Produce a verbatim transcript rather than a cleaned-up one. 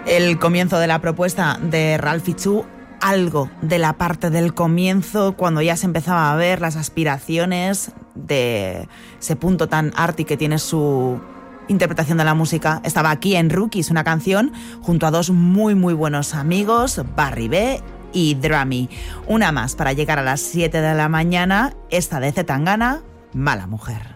El comienzo de la propuesta de Ralphie Chu, algo de la parte del comienzo, cuando ya se empezaba a ver las aspiraciones de ese punto tan arty que tiene su interpretación de la música, estaba aquí en Rookies, una canción junto a dos muy muy buenos amigos, Barry B y Drummy. Una más para llegar a las siete de la mañana, esta de Zetangana, Mala Mujer.